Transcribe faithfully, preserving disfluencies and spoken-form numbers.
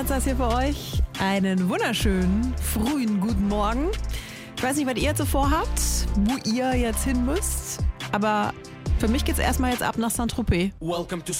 Netzer ist hier für euch. Einen wunderschönen, frühen guten Morgen. Ich weiß nicht, was ihr jetzt so vorhabt, wo ihr jetzt hin müsst, aber für mich geht's erstmal jetzt ab nach Saint-Tropez. Welcome to